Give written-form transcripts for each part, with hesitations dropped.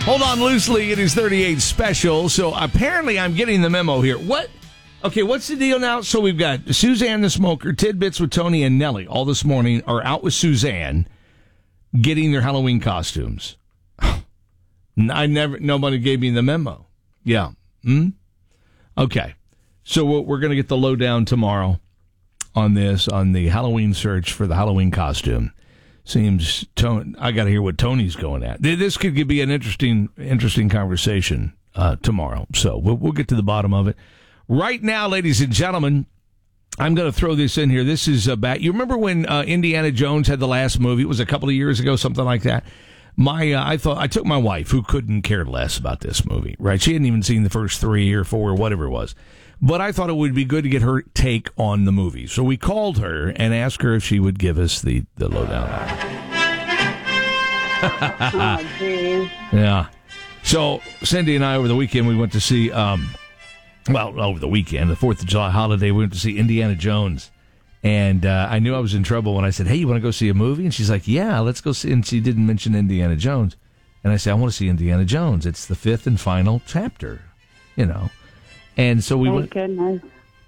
Hold on loosely. It is 38 special. So apparently I'm getting the memo here. What? Okay, what's the deal now? So we've got Suzanne the Smoker, Tidbits with Tony and Nellie all this morning are out with Suzanne getting their Halloween costumes. Nobody gave me the memo. Yeah. Okay. So we're going to get the lowdown tomorrow on this, on the Halloween search for the Halloween costume. Seems I got to hear what Tony's going at. This could be an interesting conversation tomorrow. So we'll get to the bottom of it. Right now, ladies and gentlemen, I'm going to throw this in here. This is about, you remember when Indiana Jones had the last movie? It was a couple of years ago, something like that. I took my wife, who couldn't care less about this movie, right? She hadn't even seen the first 3 or 4 or whatever it was. But I thought it would be good to get her take on the movie. So we called her and asked her if she would give us the lowdown on it. Oh, geez. Yeah. So Cindy and I, over the weekend, we went to see, over the weekend, the 4th of July holiday, we went to see Indiana Jones. And I knew I was in trouble when I said, hey, you want to go see a movie? And she's like, yeah, let's go see. And she didn't mention Indiana Jones. And I said, I want to see Indiana Jones. It's the 5th and final chapter, And so we went. Goodness.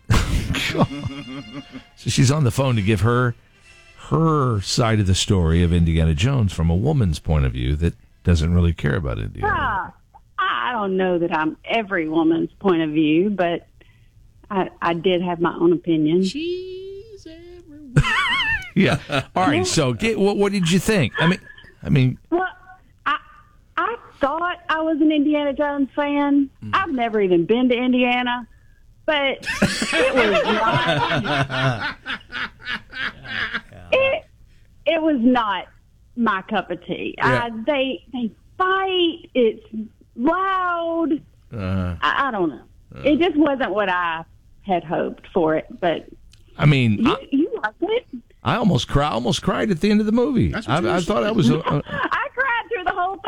So she's on the phone to give her side of the story of Indiana Jones from a woman's point of view that doesn't really care about Indiana. I don't know that I'm every woman's point of view, but I did have my own opinion. She's everyone. Yeah. All right. So, what did you think? I mean. Well, I thought I was an Indiana Jones fan. I've never even been to Indiana, but it was not. It was not my cup of tea. Yeah. They fight. It's loud. I don't know. It just wasn't what I had hoped for it. But I mean, you liked it. I almost cried at the end of the movie. I thought I was. I cried through the whole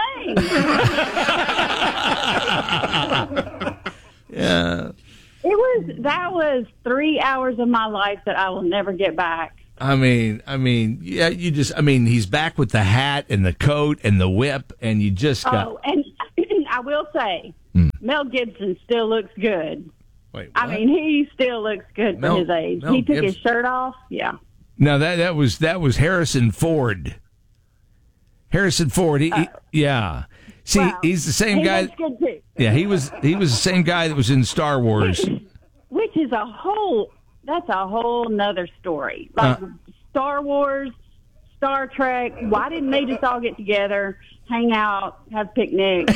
thing. Yeah. That was 3 hours of my life that I will never get back. I mean, yeah, he's back with the hat and the coat and the whip, and you just got. Oh, and I will say, Mel Gibson still looks good. Wait, what? I mean, he still looks good for his age. Mel He took his Gibson. shirt off. Yeah. No, that was Harrison Ford. Harrison Ford. Yeah. See, Well, he's the same he guy. looks good too. Yeah, he was the same guy that was in Star Wars. Which is that's a whole nother story. Like Star Wars, Star Trek, why didn't they just all get together, hang out, have picnics?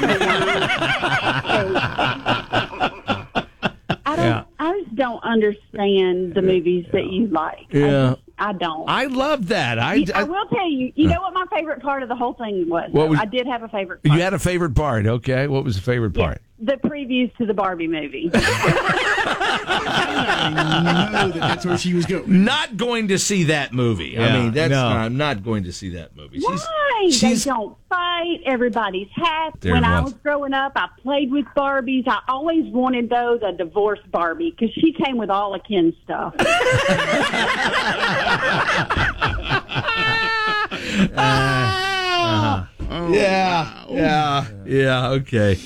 I just don't understand the movies that you like. Yeah. I don't. I love that. I will tell you, you know what my favorite part of the whole thing was? I did have a favorite part. You had a favorite part, okay. What was the favorite part? The previews to the Barbie movie. I know that's where she was going. Not going to see that movie. Yeah, I mean, I'm not going to see that movie. Why? They don't fight. Everybody's happy. When I was growing up, I played with Barbies. I always wanted those, a divorced Barbie, because she came with all of Ken's stuff. Yeah, okay.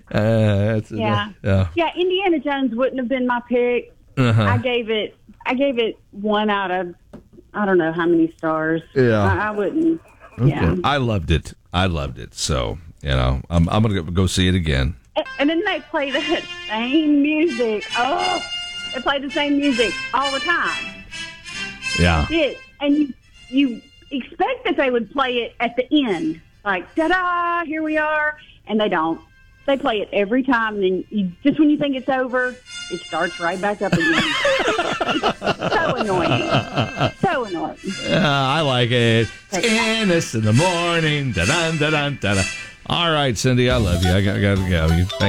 Indiana Jones wouldn't have been my pick. I gave it 1 out of I don't know how many stars. Yeah, I wouldn't. Okay. Yeah, I loved it. So I'm gonna go see it again. and then they play the same music. Oh, they play the same music all the time. Yeah, and you expect that they would play it at the end, like ta-da, here we are, and they don't. They play it every time, and then just when you think it's over, it starts right back up again. So annoying. So annoying. I like it. Tennis in the morning. Da-dun, da-dun, da-dun. All right, Cindy, I love you. I got to go.